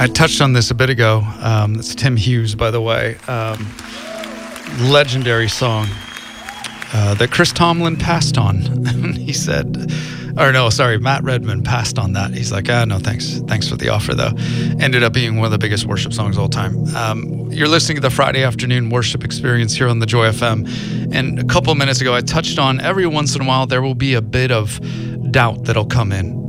I touched on this a bit ago. It's Tim Hughes, by the way. Legendary song that Chris Tomlin passed on. He said, Matt Redman passed on that. He's like, no, thanks. Thanks for the offer, though. Ended up being one of the biggest worship songs of all time. You're listening to the Friday afternoon worship experience here on the Joy FM. And a couple minutes ago, I touched on every once in a while, there will be a bit of doubt that'll come in.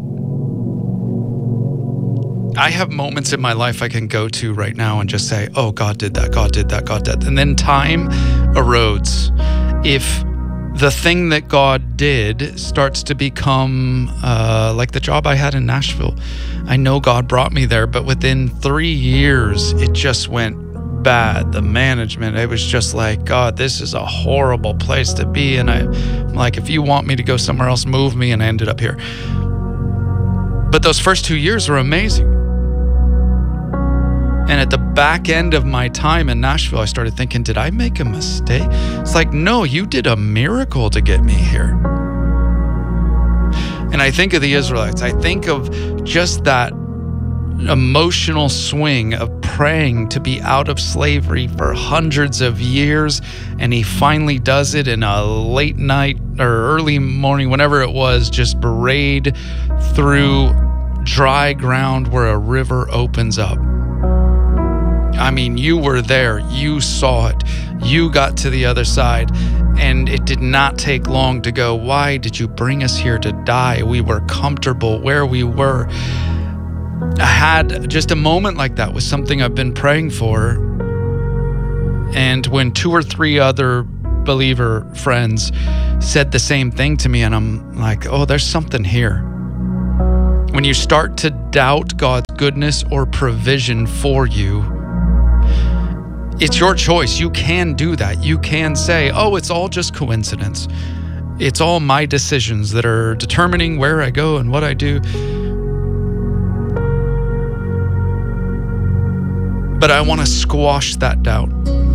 I have moments in my life I can go to right now and just say, oh, God did that, God did that, God did that. And then time erodes. If the thing that God did starts to become like the job I had in Nashville, I know God brought me there, but within 3 years, it just went bad. The management, it was just like, God, this is a horrible place to be. And I'm like, if you want me to go somewhere else, move me. And I ended up here. But those first 2 years were amazing. And at the back end of my time in Nashville, I started thinking, did I make a mistake? It's like, no, you did a miracle to get me here. And I think of the Israelites. I think of just that emotional swing of praying to be out of slavery for hundreds of years. And he finally does it in a late night or early morning, whenever it was, just parade through dry ground where a river opens up. I mean, you were there, you saw it, you got to the other side, and it did not take long to go, why did you bring us here to die? We were comfortable where we were. I had just a moment like that with something I've been praying for. And when 2 or 3 other believer friends said the same thing to me, and I'm like, oh, there's something here. When you start to doubt God's goodness or provision for you, it's your choice. You can do that. You can say, oh, it's all just coincidence. It's all my decisions that are determining where I go and what I do. But I want to squash that doubt.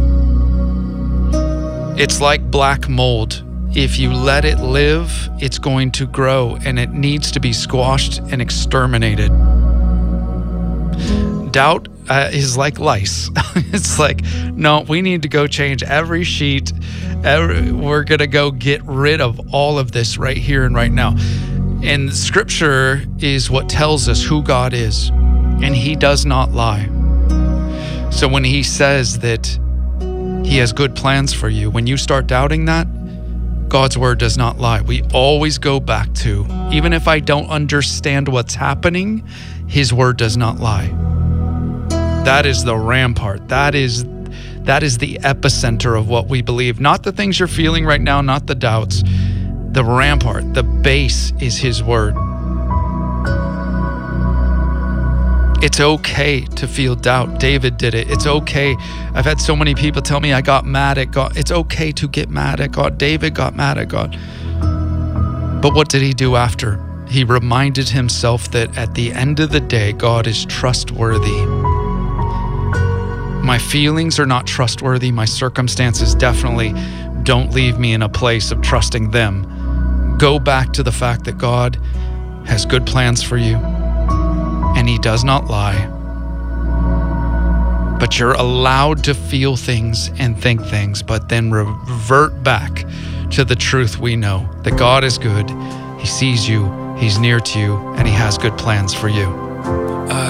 It's like black mold. If you let it live, it's going to grow, and it needs to be squashed and exterminated. Doubt is like lice. It's like, no, we need to go change every sheet. We're going to go get rid of all of this right here and right now. And Scripture is what tells us who God is, and He does not lie. So when He says that He has good plans for you, when you start doubting that, God's word does not lie. We always go back to, even if I don't understand what's happening, His word does not lie. That is the rampart. That is the epicenter of what we believe. Not the things you're feeling right now, not the doubts. The rampart, the base is His word. It's okay to feel doubt. David did it. It's okay. I've had so many people tell me I got mad at God. It's okay to get mad at God. David got mad at God. But what did he do after? He reminded himself that at the end of the day, God is trustworthy. My feelings are not trustworthy. My circumstances definitely don't leave me in a place of trusting them. Go back to the fact that God has good plans for you, and He does not lie. But you're allowed to feel things and think things, but then revert back to the truth we know, that God is good, He sees you, He's near to you, and He has good plans for you.